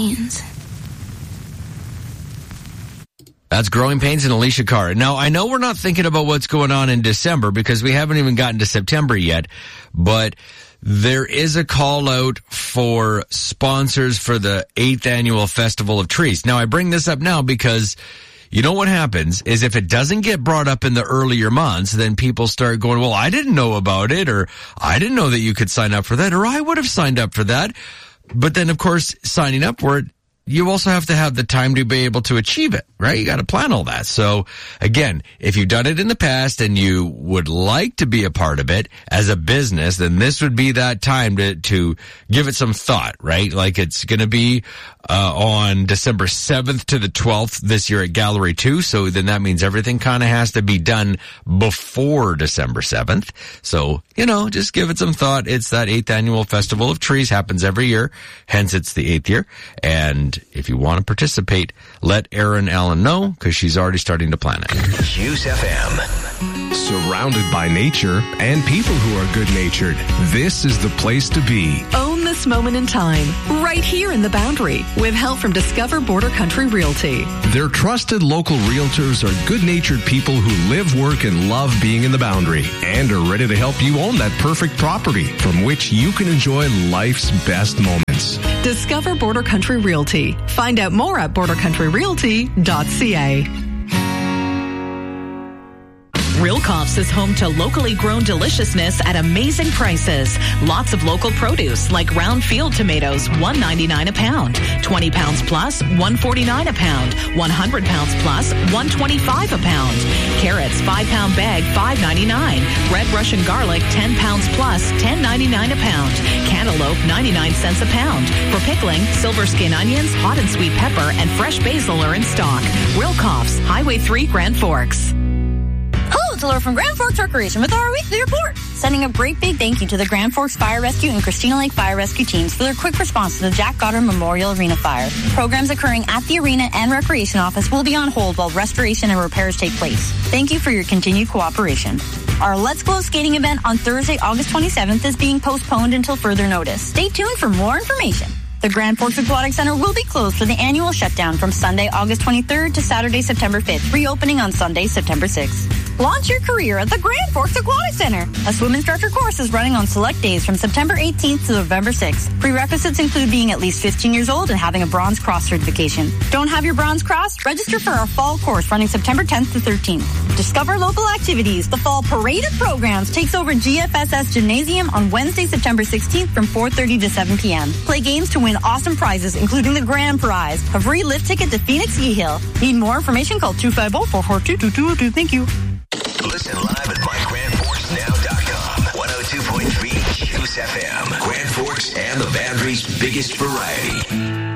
Pains. That's Growing Pains and Alicia Cara. Now, I know we're not thinking about what's going on in December because we haven't even gotten to September yet, but there is a call out for sponsors for the 8th Annual Festival of Trees. Now, I bring this up now because you know what happens is if it doesn't get brought up in the earlier months, then people start going, well, I didn't know about it, or I didn't know that you could sign up for that, or I would have signed up for that. But then, of course, signing up for it, you also have to have the time to be able to achieve it, right? You got to plan all that. So again, if you've done it in the past and you would like to be a part of it as a business, then this would be that time to give it some thought, right? Like it's going to be on December 7th to the 12th this year at Gallery 2. So then that means everything kind of has to be done before December 7th. So, just give it some thought. It's that 8th Annual Festival of Trees, happens every year. Hence, it's the 8th year. And if you want to participate, let Erin Allen know because she's already starting to plan it. Juice FM. Surrounded by nature and people who are good-natured, this is the place to be. Own this moment in time, right here in the Boundary, with help from Discover Border Country Realty. Their trusted local realtors are good-natured people who live, work, and love being in the Boundary and are ready to help you own that perfect property from which you can enjoy life's best moments. Discover Border Country Realty. Find out more at bordercountryrealty.ca. Real Cops is home to locally grown deliciousness at amazing prices. Lots of local produce like round field tomatoes, $1.99 a pound. 20 pounds plus, $1.49 a pound. 100 pounds plus, $1.25 a pound. Carrots, 5-pound bag, $5.99. Red Russian garlic, 10 pounds plus, $10.99 a pound. Cantaloupe, 99 cents a pound. For pickling, silver skin onions, hot and sweet pepper, and fresh basil are in stock. Real Cops, Highway 3, Grand Forks. Hello, it's Laura from Grand Forks Recreation with our weekly report. Sending a great big thank you to the Grand Forks Fire Rescue and Christina Lake Fire Rescue teams for their quick response to the Jack Goddard Memorial Arena fire. Programs occurring at the arena and recreation office will be on hold while restoration and repairs take place. Thank you for your continued cooperation. Our Let's Glow skating event on Thursday, August 27th is being postponed until further notice. Stay tuned for more information. The Grand Forks Aquatic Center will be closed for the annual shutdown from Sunday, August 23rd to Saturday, September 5th, reopening on Sunday, September 6th. Launch your career at the Grand Forks Aquatic Center. A swim instructor course is running on select days from September 18th to November 6th. Prerequisites include being at least 15 years old and having a Bronze Cross certification. Don't have your Bronze Cross? Register for our fall course running September 10th to 13th. Discover local activities. The Fall Parade of Programs takes over GFSS Gymnasium on Wednesday, September 16th from 4:30 to 7 p.m. Play games to win awesome prizes, including the grand prize, a free lift ticket to Phoenix Ski Hill. Need more information? Call 250-442-2222. Thank you. Listen live at mygrandforksnow.com. 102.3 Juice FM. Grand Forks and the Boundary's biggest variety.